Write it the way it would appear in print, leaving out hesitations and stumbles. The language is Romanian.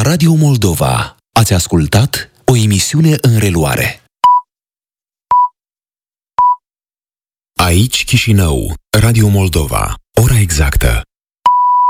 Radio Moldova. Ați ascultat o emisiune în reluare. Aici Chișinău, Radio Moldova. Ora exactă